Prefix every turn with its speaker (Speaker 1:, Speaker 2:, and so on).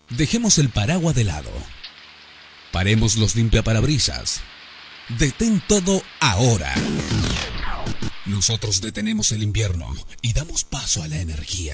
Speaker 1: Dejemos el paraguas de lado. Paremos los limpiaparabrisas. Detén todo ahora. Nosotros detenemos el invierno y damos paso a la energía.